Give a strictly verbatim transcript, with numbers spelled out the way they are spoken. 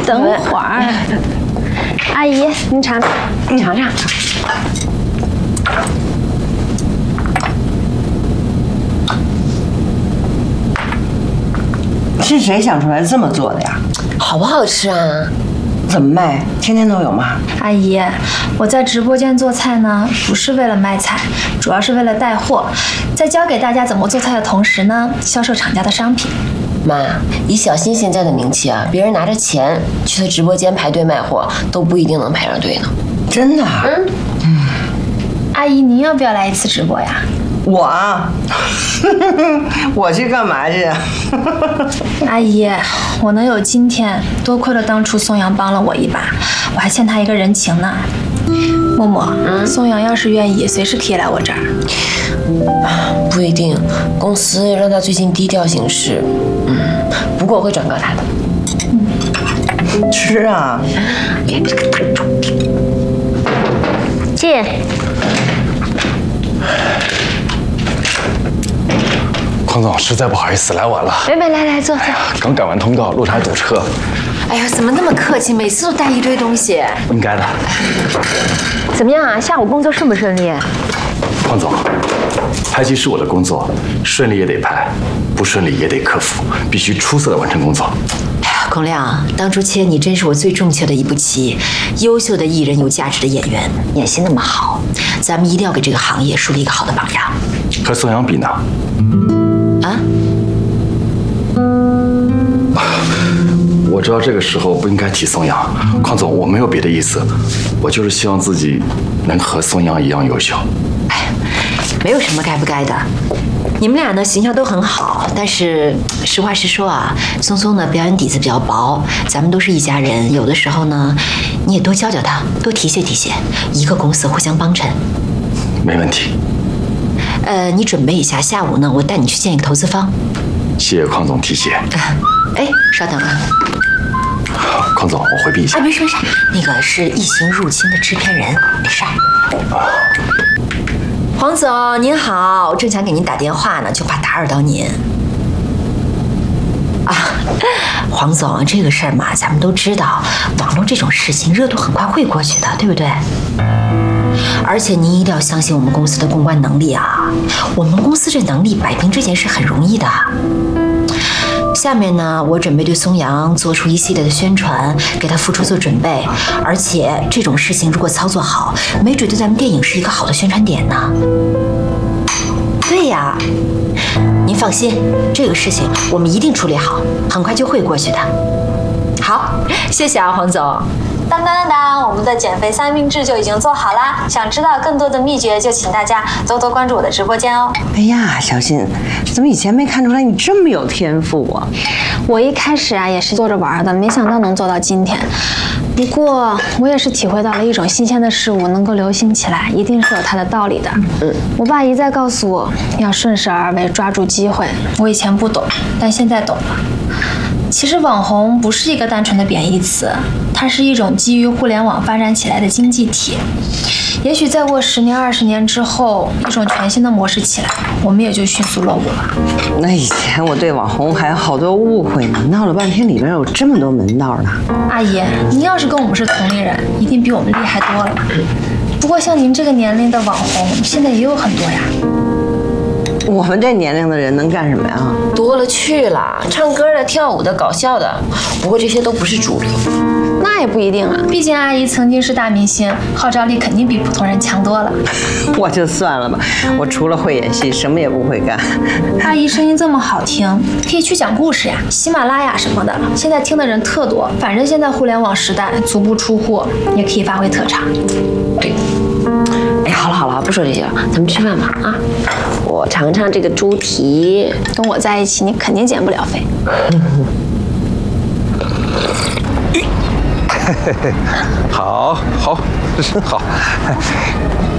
等会儿，阿姨，您尝尝， 你尝尝。是谁想出来这么做的呀？ 好不好吃啊？ 怎么卖？天天都有吗？ 阿姨，我在直播间做菜呢，不是为了卖菜，主要是为了带货，在教给大家怎么做菜的同时呢，销售厂家的商品。 妈，以小新现在的名气啊，别人拿着钱去他直播间排队卖货，都不一定能排上队呢。 真的？嗯嗯。阿姨，您要不要来一次直播呀？ 我啊，我去干嘛去？ 阿姨，我能有今天，多亏了当初宋阳帮了我一把，我还欠他一个人情呢。默默，嗯、宋阳要是愿意，随时可以来我这儿。 不一定，公司让他最近低调行事。嗯，不过我会转告他的。 嗯，吃啊！ 进。 匡总，实在不好意思，来晚了。 没没，来来坐坐。 刚赶完通告，路上还堵车。 哎呀，怎么那么客气？每次都带一堆东西。 应该的。 怎么样啊？下午工作顺不顺利？ 匡总，拍戏是我的工作，顺利也得拍，不顺利也得克服，必须出色的完成工作。 哎呀，孔亮，当初签你真是我最重求的一步棋，优秀的艺人，有价值的演员，演戏那么好，咱们一定要给这个行业树立一个好的榜样。 和宋阳比呢？ 啊？ 我知道这个时候不应该提宋阳，匡总，我没有别的意思，我就是希望自己能和宋阳一样优秀。 哎，没有什么该不该的，你们俩呢形象都很好，但是实话实说啊，松松呢表演底子比较薄，咱们都是一家人，有的时候呢你也多教教他，多提携提携，一个公司互相帮衬。 没问题。 呃，你准备一下，下午呢我带你去见一个投资方。 谢谢匡总提携。 哎，稍等啊。 匡总，我回避一下。 啊，没事没事，那个是异形入侵的制片人，没事儿。啊。黄总您好，正想给您打电话呢，就怕打扰到您。啊，黄总，这个事儿嘛，咱们都知道，网络这种事情热度很快会过去的，对不对？而且您一定要相信我们公司的公关能力啊！我们公司这能力摆平这件事很容易的。下面呢，我准备对松阳做出一系列的宣传，给他付出做准备。而且这种事情如果操作好，没准对咱们电影是一个好的宣传点呢。对呀，您放心，这个事情我们一定处理好，很快就会过去的。好，谢谢啊，黄总。 当当当当，我们的减肥三明治就已经做好啦！想知道更多的秘诀，就请大家多多关注我的直播间哦。 哎呀，小新，怎么以前没看出来你这么有天赋啊？ 我一开始啊也是做着玩的，没想到能做到今天。不过我也是体会到了一种新鲜的事物能够流行起来，一定是有它的道理的。嗯，我爸一再告诉我要顺势而为，抓住机会。我以前不懂，但现在懂了。其实网红不是一个单纯的贬义词，它是一种基于互联网发展起来的经济体。也许再过十年、二十年之后，一种全新的模式起来，我们也就迅速落伍了。 那以前我对网红还有好多误会呢，闹了半天里面有这么多门道呢。 阿姨，您要是跟我们是同龄人，一定比我们厉害多了。不过像您这个年龄的网红，现在也有很多呀。 我们这年龄的人能干什么呀？ 多了去了，唱歌的、跳舞的、搞笑的，不过这些都不是主流。 那也不一定啊，毕竟阿姨曾经是大明星，号召力肯定比普通人强多了。 我就算了吧，我除了会演戏，什么也不会干。 阿姨声音这么好听，可以去讲故事呀，喜马拉雅什么的，现在听的人特多。反正现在互联网时代，足不出户也可以发挥特长。 对。哎，好了好了，不说这些了，咱们吃饭吧啊！我尝尝这个猪蹄， 跟我在一起，你肯定减不了肥。 好，好，这真好。